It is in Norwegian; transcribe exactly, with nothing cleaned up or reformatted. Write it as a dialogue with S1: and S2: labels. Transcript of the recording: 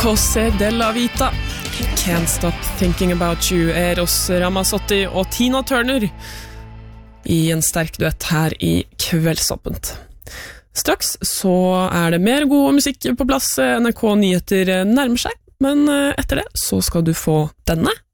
S1: Cose della Vita. Can't Stop Thinking About You, Eros Ramazzotti og Tina Turner i en sterk duett her i Kveldsåpent. Straks så er det mer god musikk på plass. N R K Nyheter nærmer seg, men etter det så skal du få denne